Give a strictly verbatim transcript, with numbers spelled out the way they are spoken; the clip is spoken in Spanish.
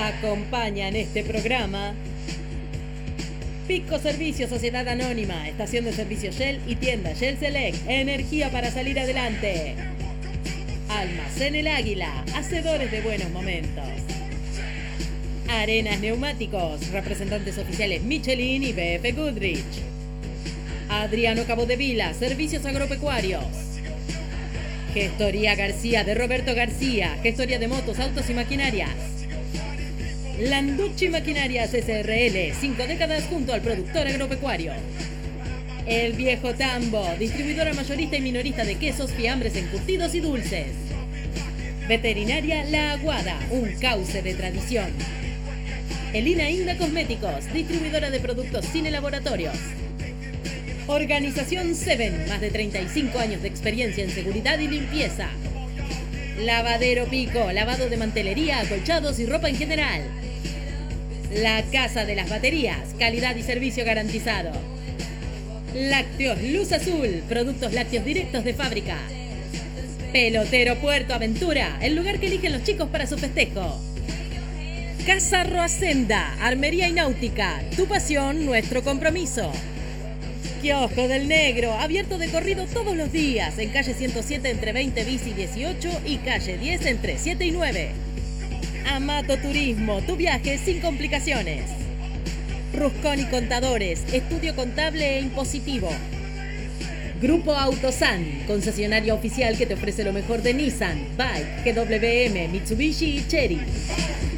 Acompaña en este programa Pico Servicio Sociedad Anónima, estación de servicio Shell y tienda Shell Select, energía para salir adelante. Almacén El Águila, hacedores de buenos momentos. Arenas Neumáticos, representantes oficiales Michelin y B F Goodrich. Adriano Cabodevila, servicios agropecuarios. Gestoría García de Roberto García, gestoría de motos, autos y maquinarias. Landucci Maquinarias S R L, cinco décadas junto al productor agropecuario. El Viejo Tambo, distribuidora mayorista y minorista de quesos, fiambres, encurtidos y dulces. Veterinaria La Aguada, un cauce de tradición. Elina Inda Cosméticos, distribuidora de productos cine laboratorios. Organización Seven, más de treinta y cinco años de experiencia en seguridad y limpieza. Lavadero Pico, lavado de mantelería, acolchados y ropa en general. La Casa de las Baterías, calidad y servicio garantizado. Lácteos Luz Azul, productos lácteos directos de fábrica. Pelotero Puerto Aventura, el lugar que eligen los chicos para su festejo. Casa Roacenda, armería y náutica, tu pasión, nuestro compromiso. Kiosco del Negro, abierto de corrido todos los días, en calle ciento siete entre veinte bis y dieciocho y calle diez entre siete y nueve. Amato Turismo, tu viaje sin complicaciones. Rusconi Contadores, estudio contable e impositivo. Grupo Autosan, concesionario oficial que te ofrece lo mejor de Nissan, Bike, G W M, Mitsubishi y Chery.